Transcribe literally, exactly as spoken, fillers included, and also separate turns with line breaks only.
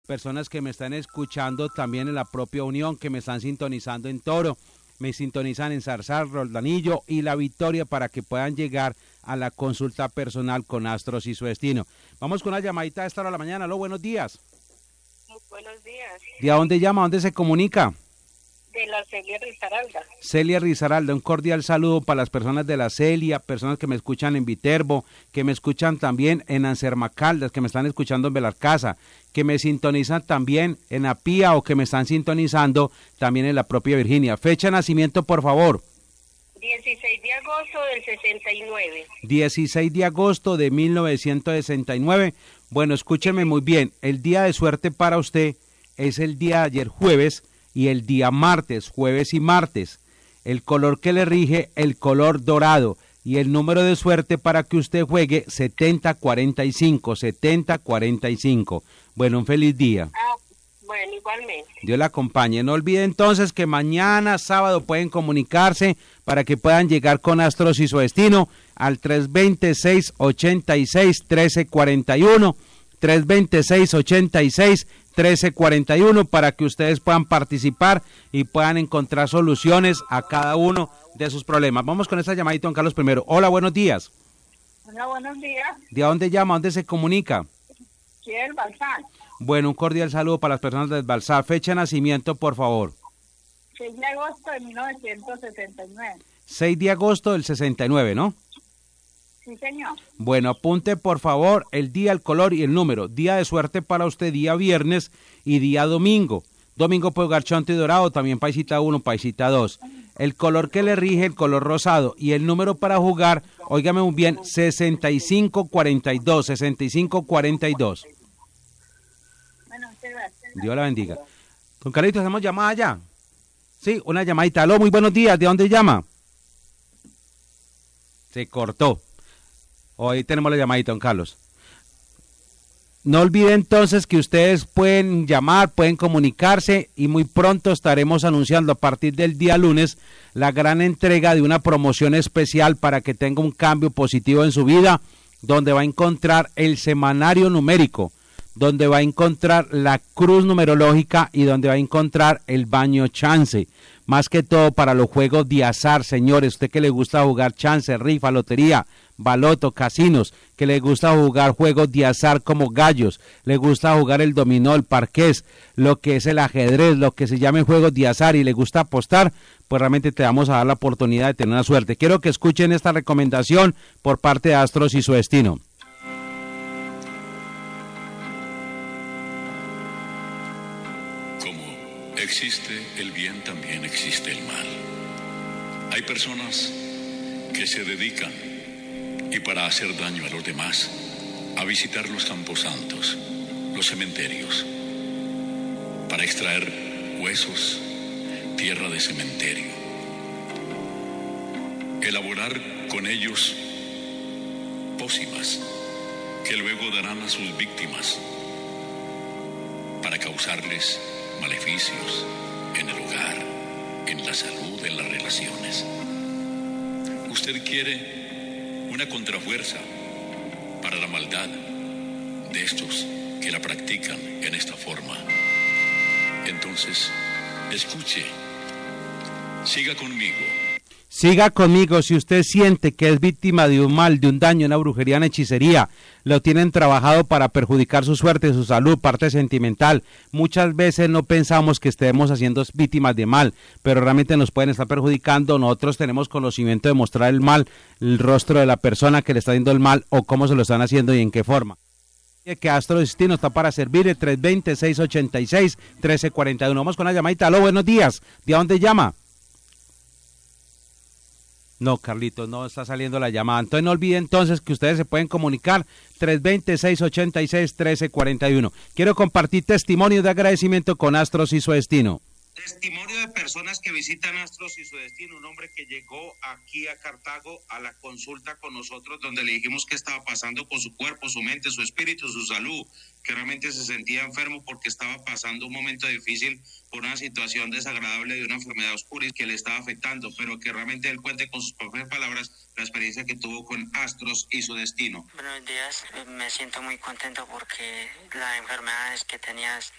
personas que me están escuchando también en la propia Unión, que me están sintonizando en Toro, me sintonizan en Zarzal, Roldanillo y La Victoria para que puedan llegar a la consulta personal con Astros y su destino. Vamos con una llamadita a esta hora de la mañana. Aló, buenos días.
Muy buenos días.
¿De a dónde llama? ¿A dónde se comunica?
De la Celia Risaralda.
Celia Risaralda, un cordial saludo para las personas de la Celia, personas que me escuchan en Viterbo, que me escuchan también en Ansermacaldas, que me están escuchando en Belarcasa, que me sintonizan también en Apía o que me están sintonizando también en la propia Virginia. Fecha de nacimiento, por favor.
dieciséis de agosto del sesenta y nueve.
dieciséis de agosto de mil novecientos sesenta y nueve. Bueno, escúcheme muy bien, el día de suerte para usted es el día de ayer jueves y el día martes, jueves y martes. El color que le rige, el color dorado. Y el número de suerte para que usted juegue, setenta cuarenta y cinco, setenta cuarenta y cinco. Bueno, un feliz día.
Ah, bueno, igualmente.
Dios la acompañe. No olvide entonces que mañana sábado pueden comunicarse para que puedan llegar con Astros y su destino al tres dos seis, ocho seis, uno tres cuatro uno, tres dos seis, ocho seis, uno tres cuatro uno para que ustedes puedan participar y puedan encontrar soluciones a cada uno de sus problemas. Vamos con esta llamadita, don Carlos primero. Hola, buenos días.
Hola, buenos días.
¿De dónde llama? ¿Dónde se comunica?
Sí, el Balsán.
Bueno, un cordial saludo para las personas del Balsá. Fecha de nacimiento, por favor.
seis de agosto de mil novecientos sesenta y nueve.
seis de agosto del sesenta y nueve, ¿no?
Sí, señor.
Bueno, apunte por favor el día, el color y el número. Día de suerte para usted, día viernes y día domingo. Domingo puede jugar chonto y dorado, también paisita uno, paisita dos. El color que le rige, el color rosado. Y el número para jugar, óigame muy bien, sesenta y cinco cuarenta y dos, sesenta y cinco cuarenta y dos.
Bueno, muchas gracias.
Dios la bendiga. Don Carlitos, ¿hacemos llamada ya? Sí, una llamadita. Aló, muy buenos días. ¿De dónde llama? Se cortó. Hoy tenemos la llamadita, don Carlos. No olviden entonces que ustedes pueden llamar, pueden comunicarse y muy pronto estaremos anunciando a partir del día lunes la gran entrega de una promoción especial para que tenga un cambio positivo en su vida, donde va a encontrar el semanario numérico, donde va a encontrar la cruz numerológica y donde va a encontrar el baño chance. Más que todo para los juegos de azar, señores, usted que le gusta jugar chance, rifa, lotería, baloto, casinos, que le gusta jugar juegos de azar como gallos, le gusta jugar el dominó, el parqués, lo que es el ajedrez, lo que se llame juegos de azar y le gusta apostar, pues realmente te vamos a dar la oportunidad de tener una suerte. Quiero que escuchen esta recomendación por parte de Astros y su destino.
Existe el bien, también existe el mal. Hay personas que se dedican, y para hacer daño a los demás, a visitar los camposantos, los cementerios, para extraer huesos, tierra de cementerio, elaborar con ellos pócimas que luego darán a sus víctimas para causarles maleficios en el hogar, en la salud, en las relaciones. Usted quiere una contrafuerza para la maldad de estos que la practican en esta forma. Entonces, escuche, siga conmigo.
Siga conmigo si usted siente que es víctima de un mal, de un daño, una brujería, una hechicería, lo tienen trabajado para perjudicar su suerte, su salud, parte sentimental. Muchas veces no pensamos que estemos haciendo víctimas de mal, pero realmente nos pueden estar perjudicando. Nosotros tenemos conocimiento de mostrar el mal, el rostro de la persona que le está haciendo el mal o cómo se lo están haciendo y en qué forma. Que Astro Destino está para servir el tres dos seis, ocho seis, uno tres cuatro uno. Vamos con la llamadita. Aló, buenos días. ¿De dónde llama? No, Carlitos, no está saliendo la llamada. Entonces no olviden entonces que ustedes se pueden comunicar tres dos seis, ocho seis, uno tres cuatro uno. Quiero compartir testimonios de agradecimiento con Astros y su destino.
Testimonio de personas que visitan Astros y su destino. Un hombre que llegó aquí a Cartago a la consulta con nosotros, donde le dijimos qué estaba pasando con su cuerpo, su mente, su espíritu, su salud, que realmente se sentía enfermo porque estaba pasando un momento difícil por una situación desagradable de una enfermedad oscura y que le estaba afectando, pero que realmente él cuente con sus propias palabras la experiencia que tuvo con Astros y su destino.
Buenos días, me siento muy contento porque la enfermedad que tenía